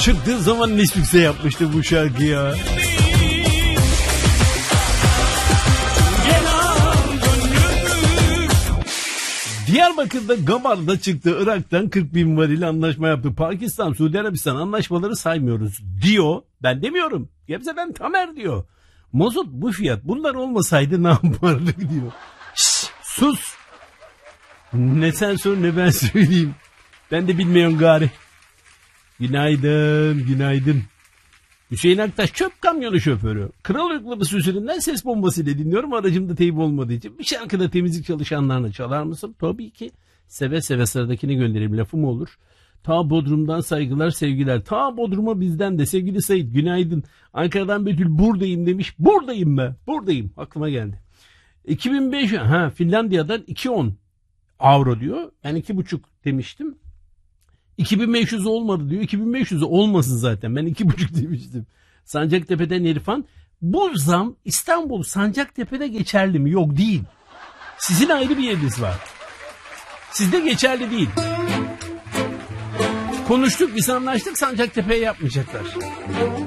Çıktığı zaman ne sükse yapmıştı bu şarkı ya. Diyarbakır'da Gabar'da çıktı. Irak'tan 40.000 varil anlaşma yaptı. Pakistan, Suudi Arabistan anlaşmaları saymıyoruz diyor. Ben demiyorum. Gebze'den Tamer diyor. Mazot bu fiyat. Bunlar olmasaydı ne yapardık diyor. Şşş, sus. Ne sen sor ne ben söyleyeyim. Ben de bilmiyorum gari. Günaydın, günaydın. Hüseyin Aktaş çöp kamyonu şoförü. Kral uygulaması üzerinden ses bombasıyla dinliyorum. Aracımda teyip olmadığı için. Bir şarkıda temizlik çalışanlarına çalar mısın? Tabii ki. Seve seve sıradakini göndereyim. Lafım olur. Ta Bodrum'dan saygılar sevgiler. Ta Bodrum'a bizden de sevgili Sait günaydın. Ankara'dan Betül buradayım demiş. Buradayım be. Buradayım. Aklıma geldi. 2005 Finlandiya'dan 2.10 avro diyor. Ben 2.5 demiştim. 2500 olmadı diyor. 2500 olmasın zaten. Ben 2.5 demiştim. Sancaktepe'den İrfan. Bu zam İstanbul Sancaktepe'de geçerli mi? Yok değil. Sizin ayrı bir yeriniz var. Sizde geçerli değil. Konuştuk biz anlaştık Sancaktepe'ye yapmayacaklar.